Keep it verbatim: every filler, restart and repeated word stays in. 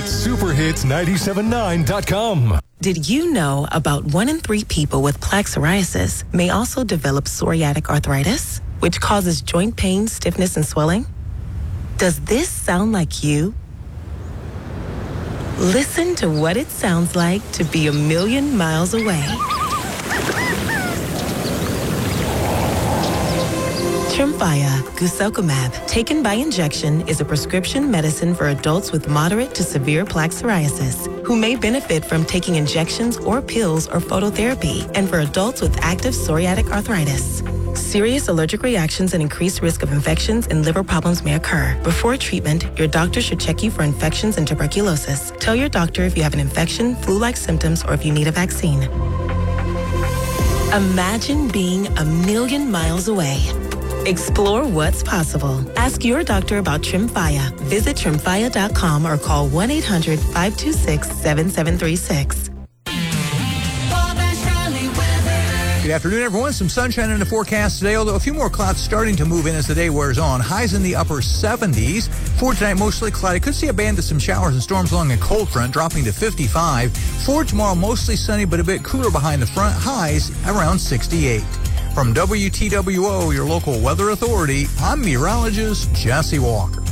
at super hits nine seven nine dot com. Did you know about one in three people with plaque psoriasis may also develop psoriatic arthritis, which causes joint pain, stiffness, and swelling? Does this sound like you? Listen to what it sounds like to be a million miles away. Tremfya guselkumab, taken by injection, is a prescription medicine for adults with moderate to severe plaque psoriasis who may benefit from taking injections or pills or phototherapy, and for adults with active psoriatic arthritis. Serious allergic reactions and increased risk of infections and liver problems may occur. Before treatment, your doctor should check you for infections and tuberculosis. Tell your doctor if you have an infection, flu-like symptoms, or if you need a vaccine. Imagine being a million miles away. Explore what's possible. Ask your doctor about Tremfya. Visit tremfya dot com or call one eight hundred five two six seven seven three six. Good afternoon, everyone. Some sunshine in the forecast today, although a few more clouds starting to move in as the day wears on. Highs in the upper seventies. For tonight, mostly cloudy. Could see a band of some showers and storms along a cold front, dropping to fifty-five. For tomorrow, mostly sunny, but a bit cooler behind the front. Highs around sixty-eight. From W T W O, your local weather authority, I'm meteorologist Jesse Walker.